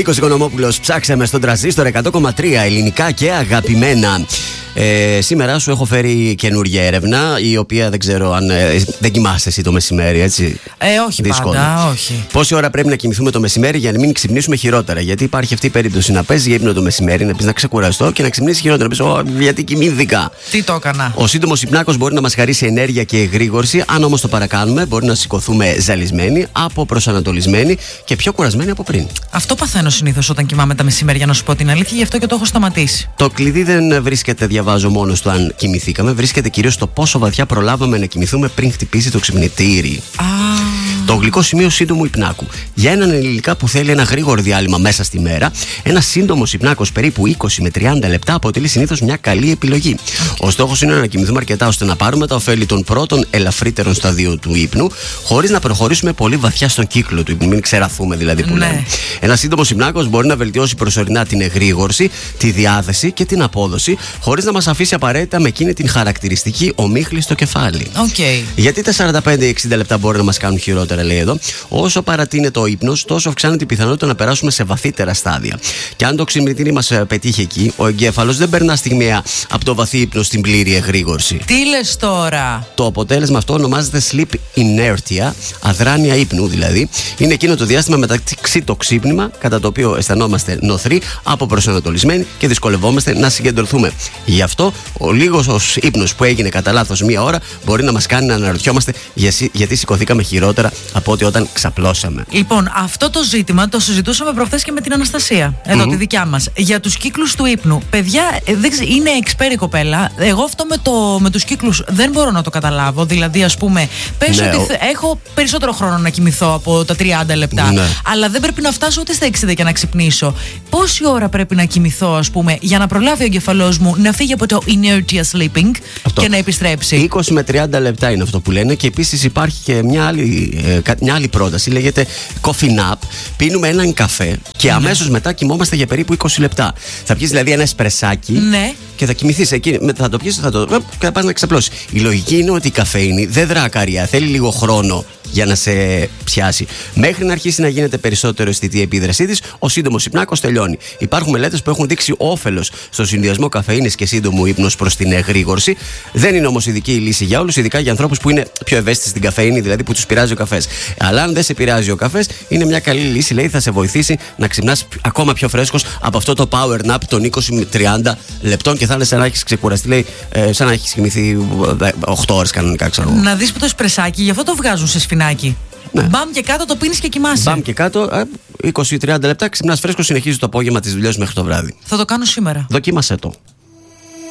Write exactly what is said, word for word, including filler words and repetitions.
Νίκος Οικονομόπουλος, ψάξαμε στον τραζίστορ εκατό κόμμα τρία, ελληνικά και αγαπημένα. Ε, σήμερα σου έχω φέρει καινούργια έρευνα, η οποία δεν ξέρω αν. Ε, δεν κοιμάσαι εσύ το μεσημέρι, έτσι. Ε, όχι δύσκολο. Πάντα, όχι. Πόση ώρα πρέπει να κοιμηθούμε το μεσημέρι για να μην ξυπνήσουμε χειρότερα? Γιατί υπάρχει αυτή η περίπτωση να παίζει για ύπνο το μεσημέρι, να πει να ξεκουραστώ και να ξυπνήσει χειρότερα. Να πει, γιατί κοιμήθηκα. Τι το έκανα. Ο σύντομος υπνάκος μπορεί να μας χαρίσει ενέργεια και εγρήγορση. Αν όμως το παρακάνουμε, μπορεί να σηκωθούμε ζαλισμένοι, αποπροσανατολισμένοι και πιο κουρασμένοι από πριν. Αυτό παθαίνω συνήθως όταν κοιμάμαι τα μεσημέρια, να σου πω την αλήθεια, γι' αυτό και το έχω σταματήσει. Το κλειδί δεν βρίσκεται, διαβάζω, μόνο στο αν κοιμηθήκαμε, βρίσκεται κυρίως στο πόσο βαθιά προλάβαμε να κοιμηθούμε πριν χτυπήσει το ξυπνητήρι. Α. Το γλυκό σημείο σύντομου υπνάκου. Για έναν ενηλικά που θέλει ένα γρήγορο διάλειμμα μέσα στη μέρα, ένα σύντομο υπνάκος περίπου είκοσι με τριάντα λεπτά αποτελεί συνήθως μια καλή επιλογή. Okay. Ο στόχος είναι να κοιμηθούμε αρκετά ώστε να πάρουμε τα ωφέλη των πρώτων ελαφρύτερων σταδίων του ύπνου, χωρίς να προχωρήσουμε πολύ βαθιά στον κύκλο του ύπνου. Μην ξεραθούμε δηλαδή που ναι. λέμε. Ένα σύντομο υπνάκος μπορεί να βελτιώσει προσωρινά την εγρήγορση, τη διάθεση και την απόδοση, χωρίς να μας αφήσει απαραίτητα με εκείνη την χαρακτηριστική ομίχλη στο κεφάλι. Okay. Γιατί τα σαράντα πέντε με εξήντα λεπτά μπορεί να μας κάνουν χειρότερα, λέει εδώ? Όσο παρατείνεται ο ύπνος, τόσο αυξάνεται η πιθανότητα να περάσουμε σε βαθύτερα στάδια. Και αν το ξυπνητήρι μας πετύχει εκεί, ο εγκέφαλος δεν περνά στιγμιαία από το βαθύ ύπνο στην πλήρη εγρήγορση. Τι λες τώρα? Το αποτέλεσμα αυτό ονομάζεται sleep inertia, αδράνεια ύπνου δηλαδή. Είναι εκείνο το διάστημα μεταξύ το ξύπνημα, κατά το οποίο αισθανόμαστε νοθροί, αποπροσανατολισμένοι και δυσκολευόμαστε να συγκεντρωθούμε. Γι' αυτό ο λίγος ύπνος που έγινε κατά λάθος μία ώρα μπορεί να μας κάνει να αναρωτιόμαστε γιατί σηκωθήκαμε χειρότερα από ότι όταν ξαπλώσαμε. Λοιπόν, αυτό το ζήτημα το συζητούσαμε προχθές και με την Αναστασία, εδώ mm-hmm. τη δικιά μας, για τους κύκλους του ύπνου. Παιδιά, είναι εξπέρι κοπέλα. Εγώ αυτό με, το, με τους κύκλους δεν μπορώ να το καταλάβω. Δηλαδή, ας πούμε, πες ναι, ότι ο... έχω περισσότερο χρόνο να κοιμηθώ από τα τριάντα λεπτά, ναι. αλλά δεν πρέπει να φτάσω ούτε στα εξήντα και να ξυπνήσω. Πόση ώρα πρέπει να κοιμηθώ, ας πούμε, για να προλάβει ο εγκεφαλός μου να φύγει από το inertia sleeping αυτό. Και να επιστρέψει? είκοσι με τριάντα λεπτά είναι αυτό που λένε. Και επίσης υπάρχει και μια άλλη, ε, μια άλλη πρόταση, λέγεται coffee nap. Πίνουμε έναν καφέ και ναι. αμέσως μετά κοιμόμαστε για περίπου είκοσι λεπτά. Θα πιεις δηλαδή ένα εσπρεσάκι ναι. και θα κοιμηθείς εκεί. Θα το πιεις, θα το και θα πας να ξαπλώσεις. Η λογική είναι ότι η καφέινη δεν δρά ακαριά. Θέλει λίγο χρόνο για να σε πιάσει. Μέχρι να αρχίσει να γίνεται περισσότερο αισθητή η επίδρασή της, ο σύντομος υπνάκος τελειώνει. Υπάρχουν μελέτες που έχουν δείξει όφελος στο συνδυασμό καφεΐνης και σύντομου ύπνου προς την εγρήγορση. Δεν είναι όμως ειδική η λύση για όλους, ειδικά για ανθρώπους που είναι πιο ευαίσθητοι στην καφεΐνη, δηλαδή που τους πειράζει ο καφές. Αλλά αν δεν σε πειράζει ο καφές, είναι μια καλή λύση, λέει, θα σε βοηθήσει να ξυπνάς ακόμα πιο φρέσκος από αυτό το power nap των είκοσι με τριάντα λεπτών και θα είναι σαν να έχεις ξεκουραστεί, λέει, ε, σαν να έχεις κοιμηθεί οκτώ ώρες κανονικά, ξέρω. Να δεις που το σπρεσάκι, γι' αυτό το βγάζουν σε σφινάκι. Ναι. Μπαμ και κάτω το πίνεις και κοιμάσαι. Μπαμ και κάτω, είκοσι με τριάντα λεπτά, ξυπνάς φρέσκος, συνεχίζεις το απόγευμα της δουλειάς μέχρι το βράδυ. Θα το κάνω σήμερα. Δοκίμασέ το.